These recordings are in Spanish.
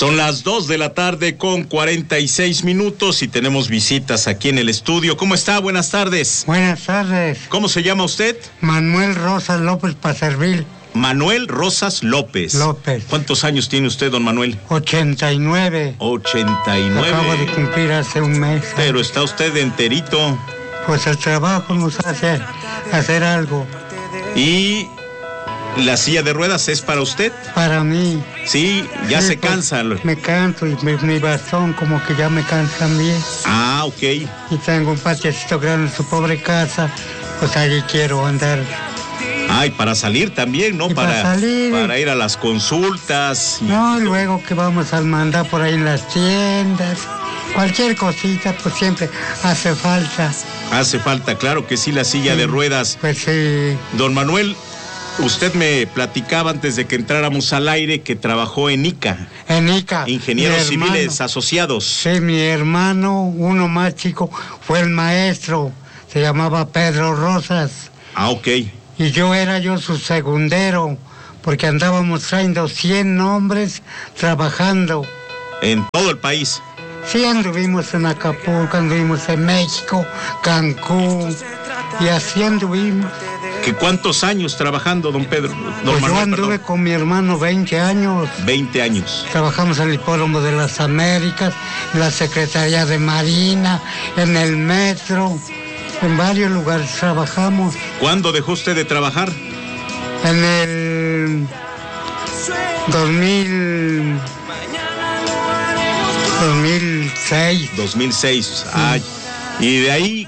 Son las 2 de la tarde con 46 minutos y tenemos visitas aquí en el estudio. ¿Cómo está? Buenas tardes. Buenas tardes. ¿Cómo se llama usted? Manuel Rosas López para servir. Manuel Rosas López. López. ¿Cuántos años tiene usted, don Manuel? 89. 89. Acabo de cumplir hace un mes. Pero está usted enterito. Pues el trabajo nos hace hacer algo. ¿Y la silla de ruedas es para usted? Para mí. Sí, ya Sí, se pues, cansa. Me canso y mi bastón como que ya me cansa también. Ah, ok. Y tengo un patiecito grande en su pobre casa. Pues allí quiero andar. Ay, para salir también, ¿no? Y para salir. Para ir a las consultas. No, luego que vamos a mandar por ahí en las tiendas. Cualquier cosita, pues siempre hace falta. Hace falta, claro que sí, la silla de ruedas. Pues sí. Don Manuel, usted me platicaba antes de que entráramos al aire que trabajó en ICA. En ICA. Ingenieros Civiles Asociados. Sí, mi hermano, uno más chico, fue el maestro. Se llamaba Pedro Rosas. Ah, ok. Y yo era su segundero, porque andábamos trayendo 100 hombres trabajando. En todo el país. Sí, anduvimos en Acapulco, anduvimos en México, Cancún, y así anduvimos. ¿Que cuántos años trabajando, don Pedro? Don Pues Manuel, yo anduve perdón. con mi hermano 20 años. 20 años. Trabajamos en el Hipódromo de las Américas, en la Secretaría de Marina, en el metro, en varios lugares trabajamos. ¿Cuándo dejó usted de trabajar? En el 2006. 2006. Ay. Y de ahí,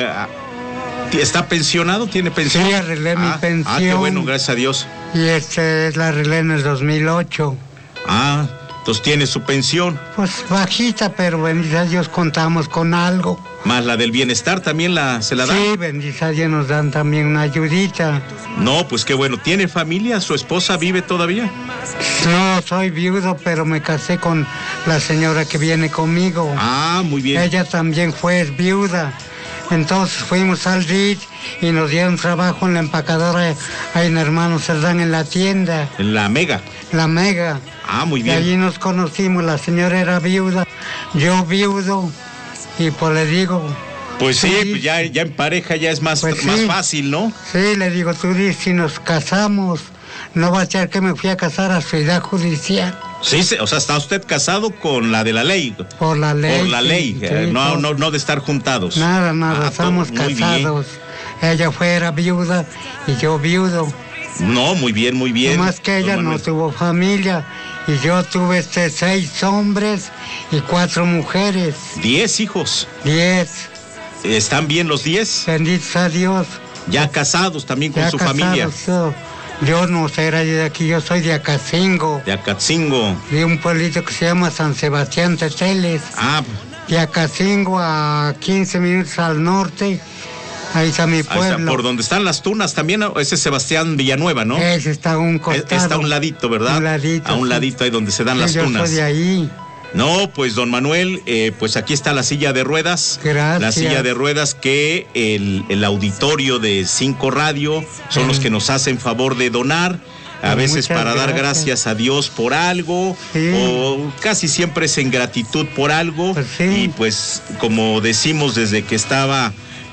¿está pensionado? ¿Tiene pensión? Sí, arreglé mi pensión. Ah, qué bueno, gracias a Dios. Y la arreglé en el 2008. Ah, entonces tiene su pensión. Pues bajita, pero bendito a Dios contamos con algo. Más la del bienestar también se la da. Sí, bendito a Dios nos dan también una ayudita. No, pues qué bueno. ¿Tiene familia? ¿Su esposa vive todavía? No, soy viudo, pero me casé con la señora que viene conmigo. Ah, muy bien. Ella también fue viuda. Entonces fuimos al RIT y nos dieron trabajo en la empacadora ahí en Hermano Cerdán, en la tienda. En la Mega. La Mega. Ah, muy Y bien. allí nos conocimos, la señora era viuda, yo viudo, y pues le digo... Pues sí, tú pues ya en pareja ya es más, Pues más sí. fácil, ¿no? Sí, le digo, tú dices, si nos casamos, no va a ser que me fui a casar a Ciudad Judicial. Sí, o sea, está usted casado con la de la ley. Por la ley. Por la sí, ley, sí, no de estar juntados. Nada, Ah, estamos muy bien. casados. Ella era viuda y yo viudo. No, muy bien, muy bien. Más que ella don no Manuel. tuvo familia y yo tuve 6 hombres y 4 mujeres. 10 hijos. 10. ¿Están bien los 10? Benditos a Dios. Ya casados también con Ya su casados, familia. yo no era de aquí, yo soy de Acacingo, De Acatzingo. de un pueblito que se llama San Sebastián Teteles. Ah, De Acacingo a 15 minutos al norte, ahí está mi ahí está, pueblo. por donde están las tunas también, ¿no? Ese es Sebastián Villanueva, ¿no? Ese está a un costado. Está a un ladito, ¿verdad? Un ladito, a un sí. ladito ahí donde se dan las yo tunas. soy de ahí. No, pues don Manuel, pues aquí está la silla de ruedas. Gracias. La silla de ruedas que el auditorio de 5 Radio son los que nos hacen favor de donar. A Pues veces muchas para dar gracias. gracias a Dios por algo, Sí. o casi siempre es en gratitud por algo. Pues sí. Y pues como decimos desde que estaba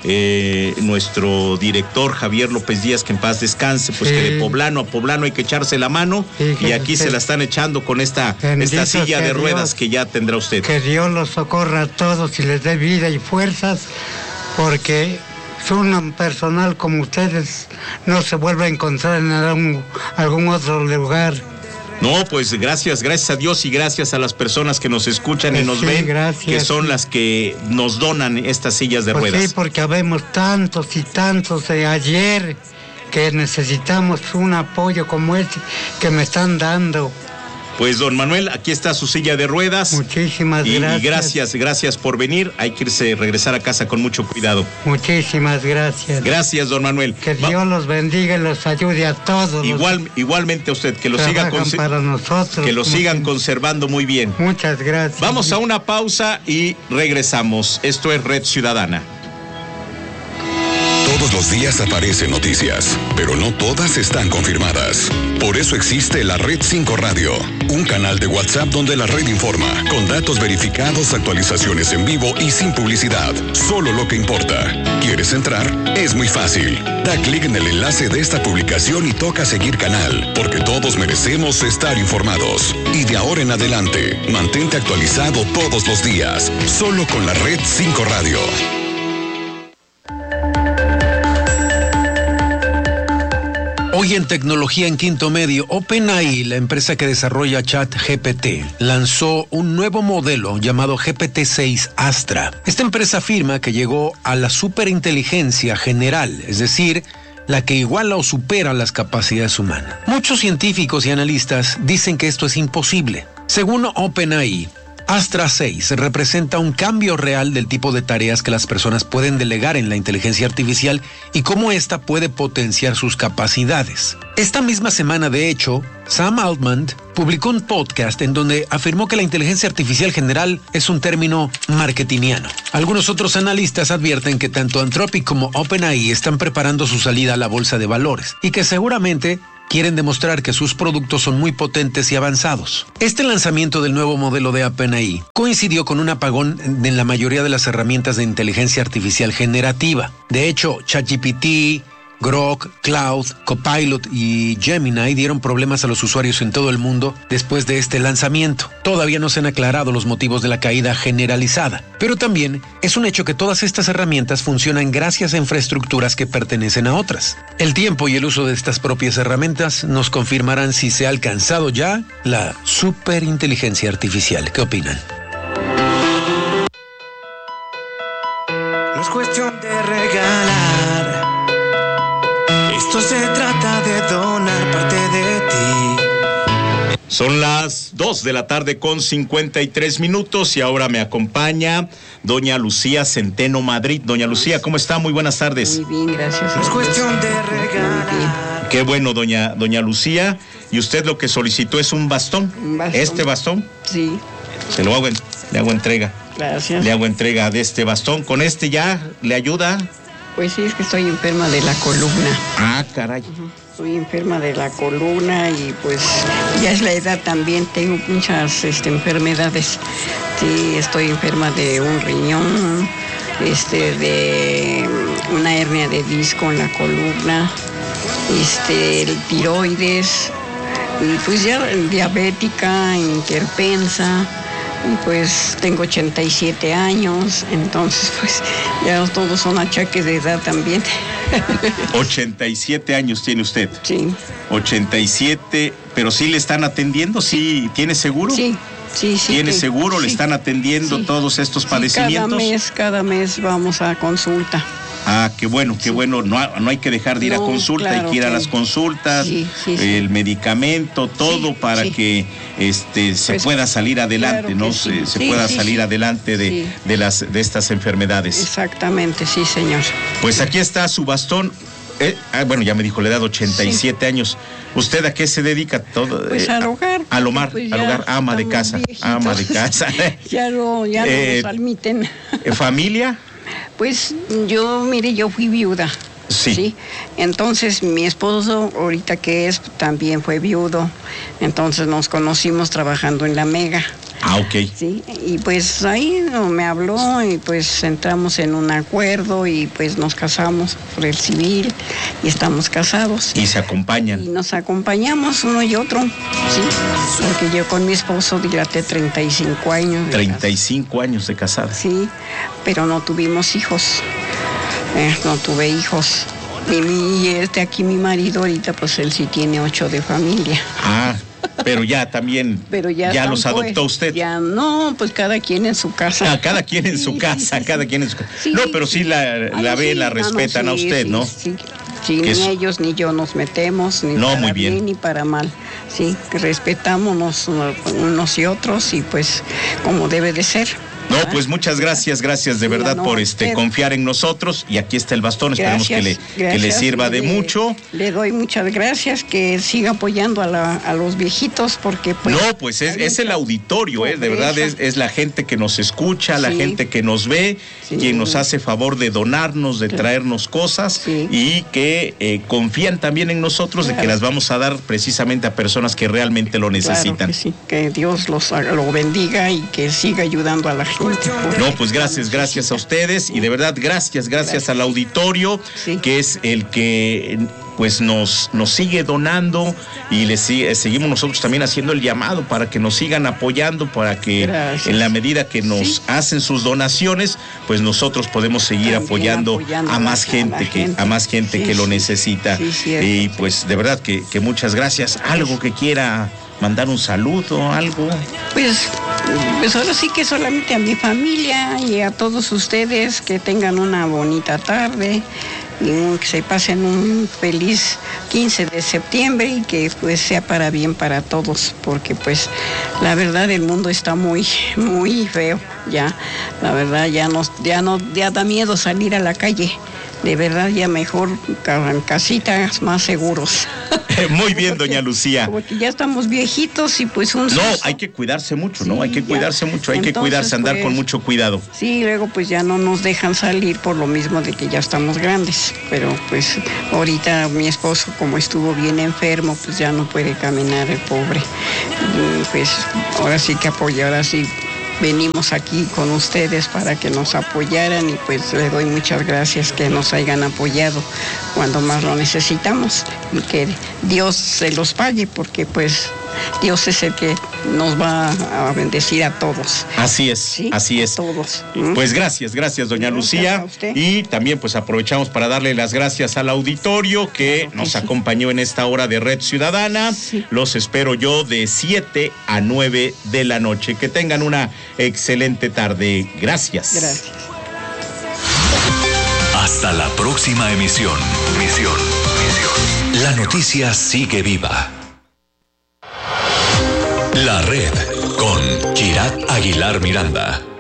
nuestro director Javier López Díaz, que en paz descanse, pues Sí. que de poblano a poblano hay que echarse la mano. Sí, Y aquí sí. se la están echando con esta Bendito silla sea de ruedas Dios. que ya tendrá usted. Que Dios los socorra a todos y les dé vida y fuerzas, porque un personal como ustedes no se vuelve a encontrar en algún otro lugar. No, pues gracias a Dios y gracias a las personas que nos escuchan y Pues nos sí, ven, gracias, que son sí. las que nos donan estas sillas de Pues ruedas. sí, porque habemos tantos y tantos de ayer que necesitamos un apoyo como este que me están dando. Pues don Manuel, aquí está su silla de ruedas. Muchísimas Y gracias. gracias por venir. Hay que regresar a casa con mucho cuidado. Muchísimas gracias. Gracias, don Manuel. Que Dios los bendiga y los ayude a todos. Igualmente a usted, que lo Trabajan para nosotros. que lo como sigan que- conservando muy bien. Muchas gracias. Vamos a una pausa y regresamos. Esto es Red Ciudadana. Todos los días aparecen noticias, pero no todas están confirmadas. Por eso existe la Red 5 Radio, un canal de WhatsApp donde la red informa, con datos verificados, actualizaciones en vivo y sin publicidad. Solo lo que importa. ¿Quieres entrar? Es muy fácil. Da clic en el enlace de esta publicación y toca seguir canal, porque todos merecemos estar informados. Y de ahora en adelante, mantente actualizado todos los días, solo con la Red 5 Radio. Hoy en Tecnología en Quinto Medio, OpenAI, la empresa que desarrolla ChatGPT, lanzó un nuevo modelo llamado GPT-6 Astra. Esta empresa afirma que llegó a la superinteligencia general, es decir, la que iguala o supera las capacidades humanas. Muchos científicos y analistas dicen que esto es imposible. Según OpenAI, Astra 6 representa un cambio real del tipo de tareas que las personas pueden delegar en la inteligencia artificial y cómo ésta puede potenciar sus capacidades. Esta misma semana, de hecho, Sam Altman publicó un podcast en donde afirmó que la inteligencia artificial general es un término marketingiano. Algunos otros analistas advierten que tanto Anthropic como OpenAI están preparando su salida a la bolsa de valores y que seguramente quieren demostrar que sus productos son muy potentes y avanzados. Este lanzamiento del nuevo modelo de OpenAI coincidió con un apagón en la mayoría de las herramientas de inteligencia artificial generativa. De hecho, ChatGPT, Grok, Cloud, Copilot y Gemini dieron problemas a los usuarios en todo el mundo después de este lanzamiento. Todavía no se han aclarado los motivos de la caída generalizada, pero también es un hecho que todas estas herramientas funcionan gracias a infraestructuras que pertenecen a otras. El tiempo y el uso de estas propias herramientas nos confirmarán si se ha alcanzado ya la superinteligencia artificial. ¿Qué opinan? No es cuestión de regalar. Esto se trata de donar parte de ti. Son las 2 de la tarde con 53 minutos y ahora me acompaña doña Lucía Centeno Madrid. Doña Lucía, ¿cómo está? Muy buenas tardes. Muy bien, gracias. No es cuestión de regalar. Qué bueno, doña Lucía. Y usted lo que solicitó es un bastón. Un bastón. ¿Este bastón? Sí. Se lo hago, le hago entrega. Gracias. Le hago entrega de este bastón. ¿Con este ya le ayuda? Pues sí, es que estoy enferma de la columna. Ah, caray. Estoy enferma de la columna y pues ya es la edad también, tengo muchas enfermedades. Sí, estoy enferma de un riñón, de una hernia de disco en la columna, el tiroides, y pues ya diabética, hipertensa. Y pues tengo 87 años, entonces pues ya todos son achaques de edad también. 87 años tiene usted. Sí. 87, pero sí le están atendiendo, ¿sí tiene seguro? Sí. ¿Tiene seguro? Sí. ¿Le están atendiendo todos estos padecimientos? Cada mes vamos a consulta. Ah, qué bueno. No hay que dejar de ir a consulta, claro, hay que ir a las consultas, el medicamento, todo para que se pueda salir adelante, claro, ¿no? Se pueda salir adelante de estas enfermedades. Exactamente, sí, señor. Pues aquí está su bastón. Bueno, ya me dijo la edad, 87 años. ¿Usted a qué se dedica? Todo, pues al hogar. Al hogar, ama de casa. Ama de casa. ya no nos admiten. ¿Familia? Pues yo fui viuda. Sí. Entonces mi esposo, ahorita que es, también fue viudo. Entonces nos conocimos trabajando en la Mega. Ah, ok. Sí, y pues ahí me habló y pues entramos en un acuerdo y pues nos casamos por el civil y estamos casados. ¿Y se acompañan? Y nos acompañamos uno y otro, sí, porque yo con mi esposo dilaté 35 años. 35 años de casada. Sí, pero no tuvimos hijos, no tuve hijos. Y aquí mi marido ahorita pues él sí tiene 8 de familia. Ah, pero ya también, ya los adoptó usted. Ya no, pues cada quien en su casa. Ah, cada quien en su casa, cada quien en su casa. No, pero sí la ven, la respetan a usted, ¿no? Sí, ni ellos ni yo nos metemos, ni para muy bien ni para mal. Sí, respetamos unos y otros y pues como debe de ser. No, pues muchas gracias de verdad por confiar en nosotros, y aquí está el bastón, esperemos que le sirva de mucho. Le doy muchas gracias, que siga apoyando a los viejitos, porque pues... No, pues es el auditorio, de verdad es la gente que nos escucha, la gente que nos ve, quien nos hace favor de donarnos, de traernos cosas, y que confían también en nosotros, de que las vamos a dar precisamente a personas que realmente lo necesitan. Que Dios lo bendiga y que siga ayudando a la gente. No, pues gracias a ustedes, y de verdad gracias al auditorio, que es el que pues nos sigue donando, y seguimos nosotros también haciendo el llamado para que nos sigan apoyando, para que en la medida que nos hacen sus donaciones, pues nosotros podemos seguir apoyando a más gente que lo necesita. Y pues de verdad que muchas gracias. ¿Algo que quiera mandar, un saludo, algo? Pues ahora sí que solamente a mi familia y a todos ustedes, que tengan una bonita tarde y que se pasen un feliz 15 de septiembre, y que pues sea para bien para todos, porque pues la verdad el mundo está muy feo ya. La verdad ya da miedo salir a la calle. De verdad, ya mejor en casitas más seguros. Muy bien, doña Lucía. Porque ya estamos viejitos y pues No, hay que cuidarse mucho, ¿no? Hay que cuidarse mucho, hay que cuidarse, andar con mucho cuidado. Sí, luego pues ya no nos dejan salir por lo mismo de que ya estamos grandes. Pero pues ahorita mi esposo, como estuvo bien enfermo, pues ya no puede caminar, el pobre. Y pues ahora sí que ahora sí venimos aquí con ustedes para que nos apoyaran, y pues le doy muchas gracias que nos hayan apoyado cuando más lo necesitamos, y que Dios se los pague, porque pues Dios es el que nos va a bendecir a todos. Así es, ¿sí? Así es. A todos. Pues gracias, doña Lucía. Y también pues aprovechamos para darle las gracias al auditorio que nos acompañó en esta hora de Red Ciudadana. Sí. Los espero yo de 7 a 9 de la noche. Que tengan una excelente tarde. Gracias. Hasta la próxima emisión. La noticia sigue viva. La Red con Kirat Aguilar Miranda.